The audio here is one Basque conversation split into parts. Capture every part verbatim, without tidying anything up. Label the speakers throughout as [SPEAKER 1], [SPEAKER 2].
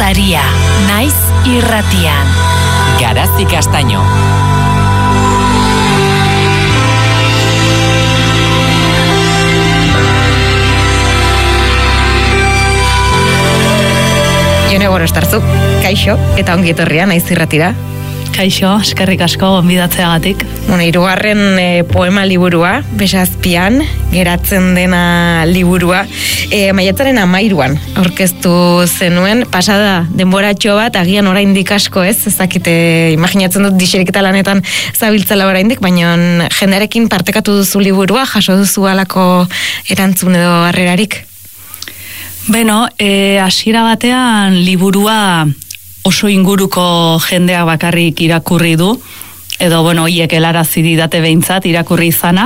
[SPEAKER 1] Aria, naiz irratian.
[SPEAKER 2] Garazi Castaño.
[SPEAKER 3] Jone Gorostarzu, kaixo, eta ongi etorria naiz irratira.
[SPEAKER 1] Kaixo, eskerrik asko gonbidatzeagatik.
[SPEAKER 3] Bueno, hirugarren e, poema liburua, Besazpian, geratzen dena liburua, e, maiatzaren hamairuan aurkeztu zenuen, pasada denboratxo bat, agian oraindik asko ez, ezakite, imaginatzen dut diseriketa lanetan zabiltzala oraindik, baina jendearekin partekatu duzu liburua, jaso duzu alako erantzun edo harrerarik?
[SPEAKER 1] Beno, e, hasiera batean liburua oso inguruko jendeak bakarrik irakurri du, edo, bueno, hiek helarazi didate behintzat irakurri izana,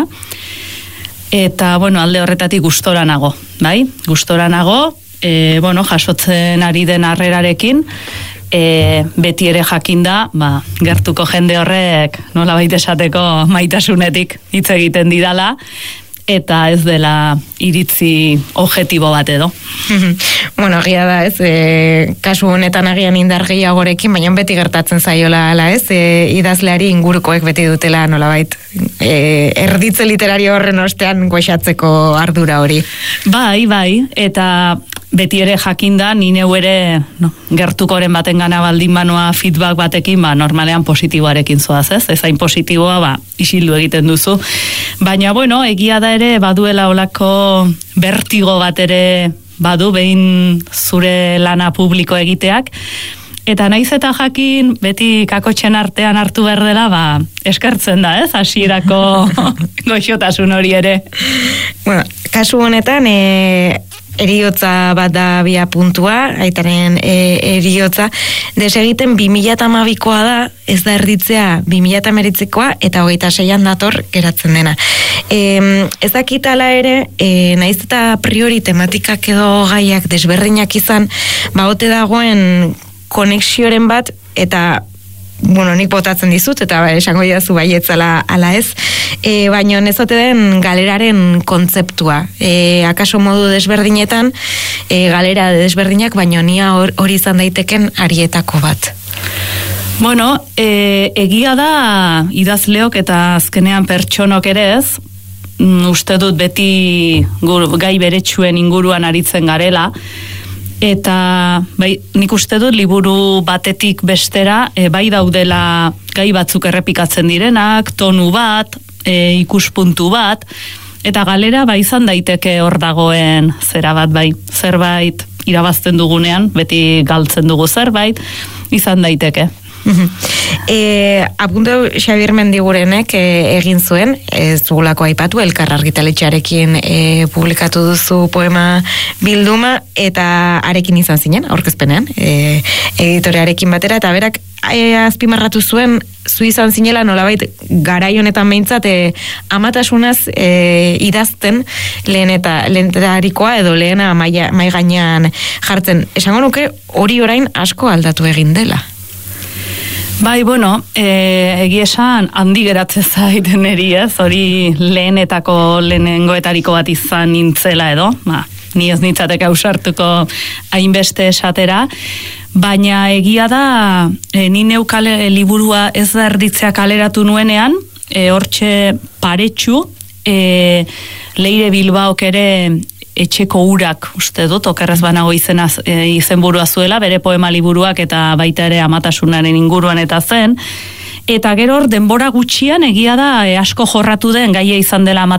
[SPEAKER 1] eta, bueno, alde horretatik gustora nago, bai? Gustora nago, e, bueno, jasotzen ari den harrerarekin, e, beti ere jakinda, ba, gertuko jende horrek, nola baita esateko maitasunetik hitz egiten didala, eta ez dela iritzi objektibo bat edo.
[SPEAKER 3] Bueno, agia da, ez, e, kasu honetan agian indar gehiagorekin, baina beti gertatzen zaiola, ala, ez, e, idazleari ingurukoek beti dutela, nolabait, e, erditze literario horren ostean goxatzeko ardura hori.
[SPEAKER 1] Bai, bai, eta beti ere jakinda, ni neu ere no, gertukoren baten gana baldin banoa feedback batekin, ba, normalean positiboarekin zoaz, ez? Ezain positiboa, ba, isildu egiten duzu. Baina, bueno, egia da ere, baduela olako bertigo bat ere badu, behin zure lana publiko egiteak, eta naiz eta jakin, beti kakotxen artean hartu behar dela, ba, eskertzen da, ez? Hasierako goxotasun hori ere.
[SPEAKER 3] Bueno, kasu honetan, e, eriotza bat da bia puntua, aitaren e, eriotza, desegiten bi mila hamabikoa da, ez da erditzea bi mila hemeretzikoa, eta hogeita seian dator geratzen dena. E, ez dakitala ere, e, naiz eta priori tematikak edo gaiak desberdinak izan, ba ote dagoen konexioren bat, eta bueno, nik botatzen dizut, eta esango didazu baietzala ala ez, e, baina nezote den galeraren kontzeptua. E, akaso modu desberdinetan, e, galera desberdinak, baina nia hori or, izan daiteken arietako bat.
[SPEAKER 1] Bueno, e, egia da idazleok eta azkenean pertsonok ere ez, uste dut beti gur, gai beretsuen inguruan aritzen garela, eta bai, nik uste dut liburu batetik bestera e, bai daudela gai batzuk errepikatzen direnak, tonu bat, e, ikuspuntu bat, eta galera bai izan daiteke hor dagoen zera bat bai, zerbait irabazten dugunean, beti galtzen dugu zerbait, izan daiteke.
[SPEAKER 3] E, apuntu Xabier Mendigurenek e, egin zuen, ez dugulako aipatu, Elkar argitaletxearekin e, publikatu duzu poema bilduma, eta arekin izan zinen, aurkezpenean, e, editorearekin batera, eta berak e, azpimarratu zuen, zu izan zinela nolabait garai honetan behintzat e, amatasunaz e, idazten lehen eta lehentarikoa edo lehena mai gainean jartzen. Esango nuke hori orain asko aldatu egin dela.
[SPEAKER 1] Bai, bueno, e, egia esan handi geratzen zaiten eri ez, hori lehenetako lehenengoetariko bat izan nintzela edo, ba, ni ez nintzateke ausartuko hainbeste esatera, baina egia da, e, ni neu kale, liburua ez da erditzea kaleratu nuenean, e, hortxe paretxu, e, Leire Bilbaok ere etxeko urak, uste dut, okerrez banago izenaz, e, izenburua zuela, bere poema liburuak eta baita ere amatasunaren inguruan eta zen, eta gero hor denbora gutxian egia da e, asko jorratu den gaia izan dela